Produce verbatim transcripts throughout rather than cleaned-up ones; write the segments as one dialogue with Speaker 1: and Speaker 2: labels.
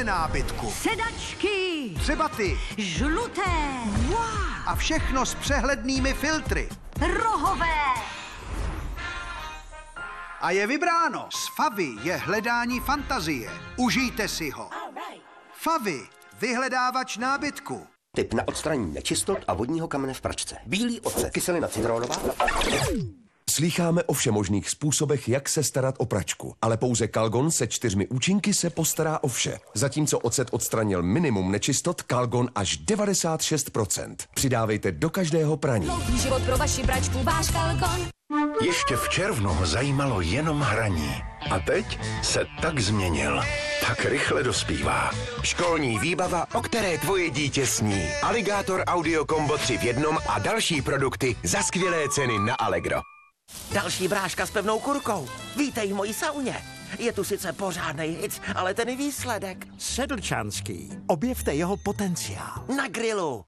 Speaker 1: hodně nábytku.
Speaker 2: Sedačky.
Speaker 1: Třeba ty.
Speaker 2: Žluté. Wow.
Speaker 1: A všechno s přehlednými filtry.
Speaker 2: Rohové.
Speaker 1: A je vybráno. S Favy je hledání fantazie. Užijte si ho. Favy, vyhledávač nábytku.
Speaker 3: Tip na odstranění nečistot a vodního kamene v pračce. Bílý ocet, kyselina citronová.
Speaker 4: Slýcháme o všemožných způsobech, jak se starat o pračku, ale pouze Calgon se čtyřmi účinky se postará o vše. Zatímco ocet odstranil minimum nečistot, Calgon až devadesát šest procent. Přidávejte do každého praní.
Speaker 5: Dlouhý život pro vaši pračku, váš Calgon.
Speaker 6: Ještě v červnu ho zajímalo jenom hraní. A teď se tak změnil. Tak rychle dospívá.
Speaker 7: Školní výbava, o které tvoje dítě sní. Aligátor Audio Combo tři v jednom a další produkty za skvělé ceny na Allegro.
Speaker 8: Další bráška s pevnou kurkou. Vítej v mojí sauně. Je tu sice pořádnej hic, ale ten výsledek.
Speaker 9: Sedlčanský. Objevte jeho potenciál.
Speaker 8: Na grilu.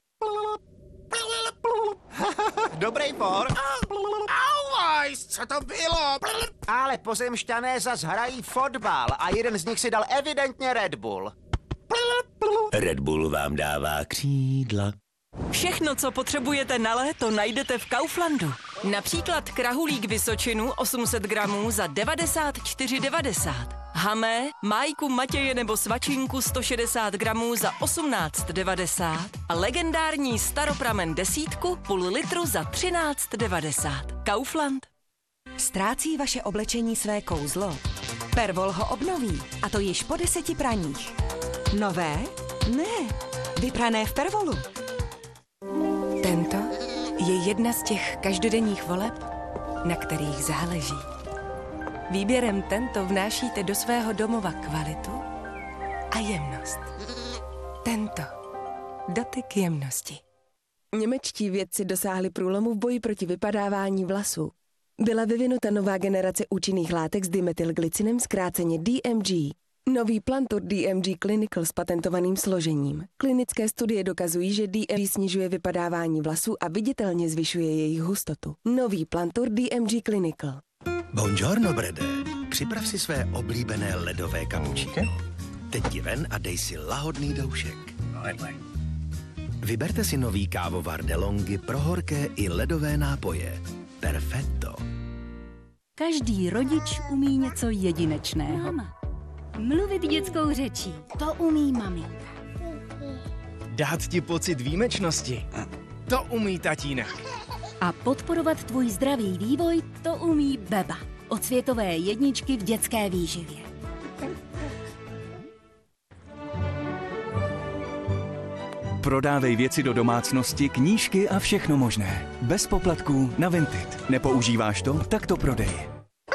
Speaker 9: Dobrý por.
Speaker 8: Auajs, co to bylo?
Speaker 9: Ale pozemšťané zas hrají fotbal a jeden z nich si dal evidentně Red Bull.
Speaker 7: Red Bull vám dává křídla.
Speaker 10: Všechno, co potřebujete na léto, najdete v Kauflandu. Například krahulík Vysočinu osm set gramů za devadesát čtyři devadesát. Hamé, májku Matěje nebo svačinku sto šedesát gramů za osmnáct devadesát. A legendární staropramen desítku půl litru za třináct devadesát. Kaufland.
Speaker 11: Ztrácí vaše oblečení své kouzlo? Pervol ho obnoví, a to již po deseti praních. Nové? Ne, vyprané v Pervolu.
Speaker 12: Tento je jedna z těch každodenních voleb, na kterých záleží. Výběrem Tento vnášíte do svého domova kvalitu a jemnost. Tento. Dotyk jemnosti. Němečtí vědci dosáhli průlomu v boji proti vypadávání vlasů. Byla vyvinuta nová generace účinných látek s dimethylglycinem, zkráceně D M G. Nový Plantur D M G Clinical s patentovaným složením. Klinické studie dokazují, že D M G snižuje vypadávání vlasů a viditelně zvyšuje jejich hustotu. Nový Plantur D M G Clinical.
Speaker 13: Buongiorno, Brede. Připrav si své oblíbené ledové kapučíky. Teď ti ven a dej si lahodný doušek. Vyberte si nový kávovar DeLonghi pro horké i ledové nápoje. Perfetto.
Speaker 14: Každý rodič umí něco jedinečného. Mama. Mluvit dětskou řečí. To umí maminka.
Speaker 15: Dát ti pocit výjimečnosti. To umí tatínek.
Speaker 14: A podporovat tvůj zdravý vývoj, to umí Beba. Od světové jedničky v dětské výživě.
Speaker 16: Prodávej věci do domácnosti, knížky a všechno možné. Bez poplatků na Vinted. Nepoužíváš to? Tak to prodej.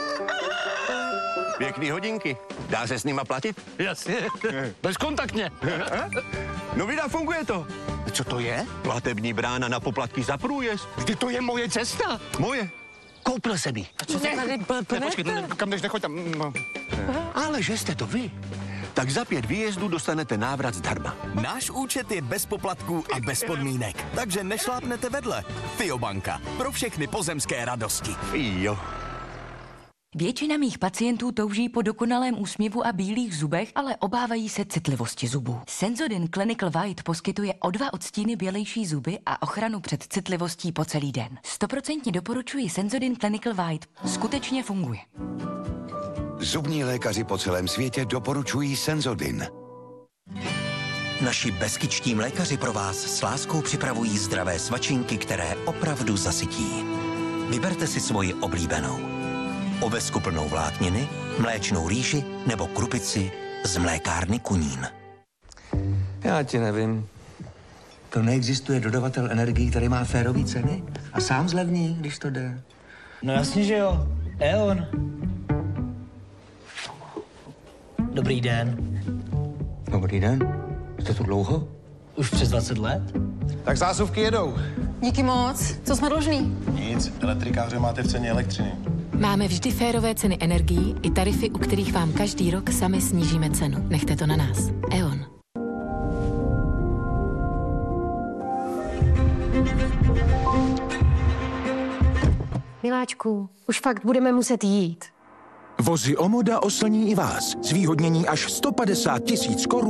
Speaker 7: Pěkný hodinky. Dá se s nima platit?
Speaker 15: Jasně. Bezkontaktně.
Speaker 7: No vida, funguje to.
Speaker 15: Co to je?
Speaker 7: Platební brána na poplatky za průjezd.
Speaker 15: Vždyť to je moje cesta.
Speaker 7: Moje.
Speaker 15: Koupil jsem ji.
Speaker 7: A co se tady plete?
Speaker 15: Počkej, kam jdeš, nechoď tam. No.
Speaker 7: Ale že jste to vy. Tak za pět výjezdů dostanete návrat zdarma.
Speaker 17: Náš účet je bez poplatků a bez podmínek, takže nešlápnete vedle. Fiobanka. Pro všechny pozemské radosti.
Speaker 7: Jo.
Speaker 18: Většina mých pacientů touží po dokonalém úsměvu a bílých zubech, ale obávají se citlivosti zubů. Sensodyne Clinical White poskytuje o dva odstíny bělejší zuby a ochranu před citlivostí po celý den. Stoprocentně doporučuji Sensodyne Clinical White. Skutečně funguje.
Speaker 19: Zubní lékaři po celém světě doporučují Sensodyne.
Speaker 20: Naši beskyčtí lékaři pro vás s láskou připravují zdravé svačinky, které opravdu zasytí. Vyberte si svoji oblíbenou. Ovesku plnou vlákniny, mléčnou rýži nebo krupici z mlékárny Kunín.
Speaker 21: Já ti nevím. To neexistuje dodavatel energií, který má férový ceny a sám zlevní, když to jde.
Speaker 22: No jasně, že jo. E.ON. Dobrý den.
Speaker 21: Dobrý den. Jste tu dlouho?
Speaker 22: Už přes dvacet let.
Speaker 15: Tak zásuvky jedou.
Speaker 23: Díky moc. Co jsme dlužní?
Speaker 15: Nic, elektrikáře máte v ceně elektřiny.
Speaker 24: Máme vždy férové ceny energií i tarify, u kterých vám každý rok sami snížíme cenu. Nechte to na nás. E.ON.
Speaker 23: Miláčku, už fakt budeme muset jít.
Speaker 25: Vozy Omoda oslní i vás. Zvýhodnění až sto padesát tisíc korun.